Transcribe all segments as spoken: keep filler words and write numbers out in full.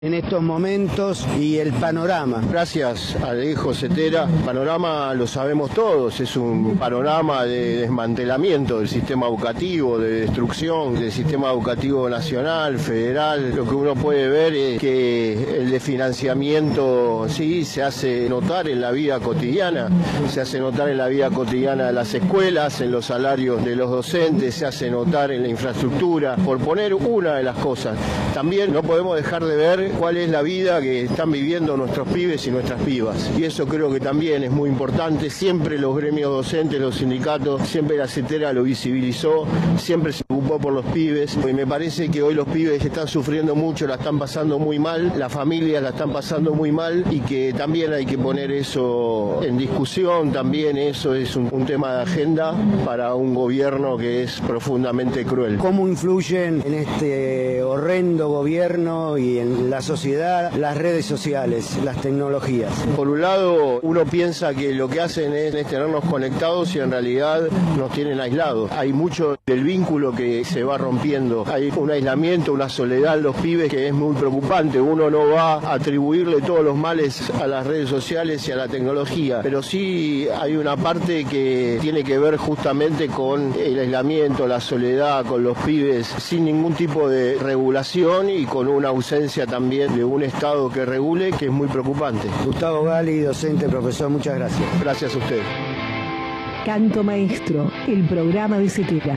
en estos momentos y el panorama. Gracias a Alejo Cetera, panorama lo sabemos todos, es un panorama de desmantelamiento del sistema educativo, de destrucción del sistema educativo nacional, federal. Lo que uno puede ver es que el desfinanciamiento sí se hace notar en la vida cotidiana, se hace notar en la vida cotidiana de las escuelas, en los salarios de los docentes, se hace notar en la infraestructura, por poner una de las cosas. También no podemos dejar de ver cuál es la vida que están viviendo nuestros pibes y nuestras pibas. Y eso creo que también es muy importante. Siempre los gremios docentes, los sindicatos, siempre la Cetera lo visibilizó, siempre se ocupó por los pibes. Y me parece que hoy los pibes están sufriendo mucho, la están pasando muy mal, las familias la están pasando muy mal y que también hay que poner eso en discusión. También eso es un, un tema de agenda para un gobierno que es profundamente cruel. ¿Cómo influyen en este horrendo gobierno y en la sociedad las redes sociales, las tecnologías? Por un lado, uno piensa que lo que hacen es, es tenernos conectados y en realidad nos tienen aislados. Hay mucho del vínculo que se va rompiendo. Hay un aislamiento, una soledad en los pibes que es muy preocupante. Uno no va a atribuirle todos los males a las redes sociales y a la tecnología, pero sí hay una parte que tiene que ver justamente con el aislamiento, la soledad, con los pibes sin ningún tipo de regulación y con una ausencia también de un Estado que regule, que es muy preocupante. Gustavo Gali, docente, profesor, muchas gracias. Gracias a usted. Canto Maestro, el programa de Cetera.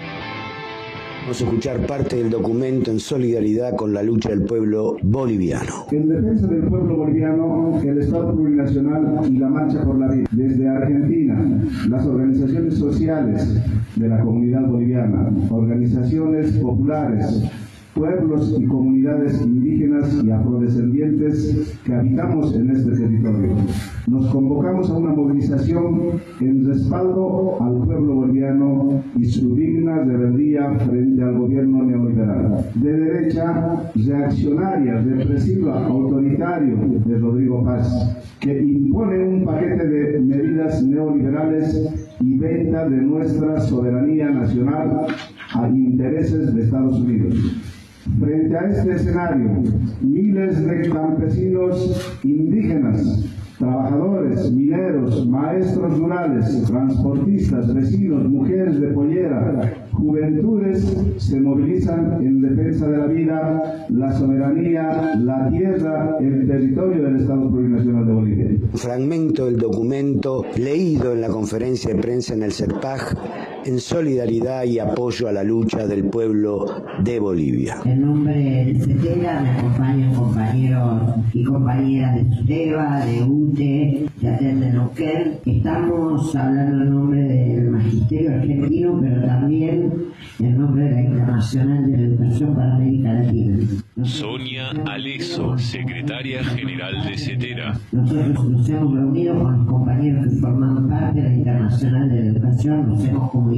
Vamos a escuchar parte del documento en solidaridad con la lucha del pueblo boliviano. En defensa del pueblo boliviano, el Estado Plurinacional y la Marcha por la Vida. Desde Argentina, las organizaciones sociales de la comunidad boliviana, organizaciones populares, pueblos y comunidades indígenas y afrodescendientes que habitamos en este territorio. Nos convocamos a una movilización en respaldo al pueblo boliviano y su digna rebeldía frente al gobierno neoliberal, de derecha, reaccionaria, represiva, autoritario de Rodrigo Paz, que impone un paquete de medidas neoliberales y venta de nuestra soberanía nacional a intereses de Estados Unidos. Frente a este escenario, miles de campesinos indígenas, trabajadores, mineros, maestros rurales, transportistas, vecinos, mujeres de pollera, juventudes se movilizan en defensa de la vida, la soberanía, la tierra, el territorio del Estado Plurinacional de Bolivia. Un fragmento del documento leído en la conferencia de prensa en el CERPAG en solidaridad y apoyo a la lucha del pueblo de Bolivia. En nombre de Cetera me acompañan compañeros y compañeras de SUTEBA, de U T E, de ATEN de Neuquén. Estamos hablando en nombre del Magisterio Argentino, pero también en nombre de la Internacional de la Educación para América Latina. Sonia Aleso, secretaria general de Cetera. Nosotros nos hemos reunido con los compañeros que forman parte de la Internacional de la Educación, nos hemos comunicado,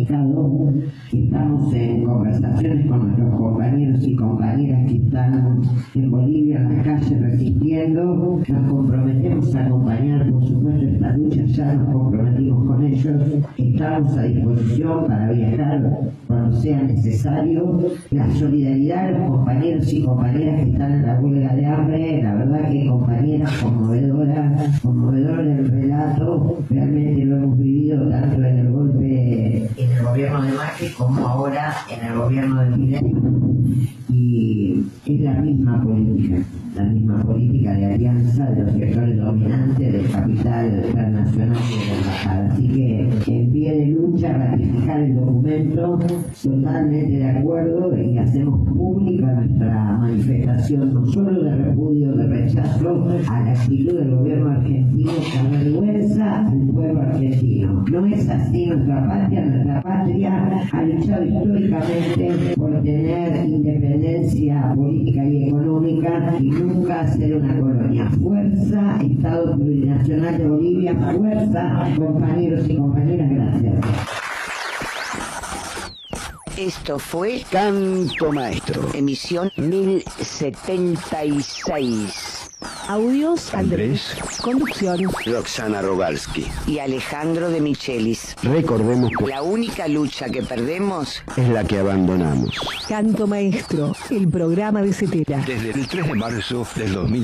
estamos en conversaciones con nuestros compañeros y compañeras que están en Bolivia, en la calle, resistiendo. Nos comprometemos a acompañar, por supuesto, esta lucha, ya nos comprometimos con ellos, estamos a disposición para viajar cuando sea necesario. La solidaridad de los compañeros y compañeras que están en la huelga de hambre, la verdad que compañeras conmovedoras, conmovedor el relato, realmente lo hemos vivido tanto en el golpe, en el gobierno de Macri como ahora en el gobierno de Milei, y es la misma política, la misma política de alianza de los sectores dominantes del capital internacional y de la embajada. Así que en pie de lucha, ratificar el documento, totalmente de acuerdo, y hacemos pública nuestra manifestación no solo de repudio, de rechazo a la actitud del gobierno argentino que avergüenza al pueblo argentino. No es así nuestra patria, nuestra patria ha luchado históricamente por tener independencia política y económica y nunca ser una colonia. Fuerza, Estado Plurinacional de Bolivia, fuerza, compañeros y compañeras, gracias. Esto fue Canto Maestro, emisión mil setenta y seis. Audios Andrés. Conducción Roxana Rogalski. Y Alejandro de Michelis. Recordemos que La única lucha que perdemos es la que abandonamos. Canto Maestro, el programa de Cetera. Desde el tres de marzo del dos mil